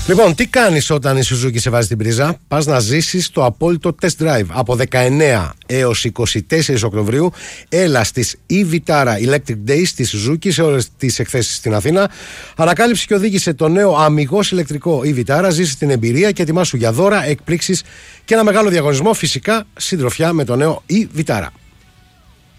Λοιπόν, τι κάνεις όταν η Suzuki σε βάζει την πρίζα? Πας να ζήσεις το απόλυτο test drive. Από 19 έως 24 Οκτωβρίου έλα στις e-Vitara Electric Days στη Suzuki σε όλες τις εκθέσεις στην Αθήνα. Ανακάλυψε και οδήγησε το νέο αμιγώς ηλεκτρικό e-Vitara. Ζήσει την εμπειρία και ετοιμάσου για δώρα, εκπλήξεις και ένα μεγάλο διαγωνισμό. Φυσικά συντροφιά με το νέο e-Vitara.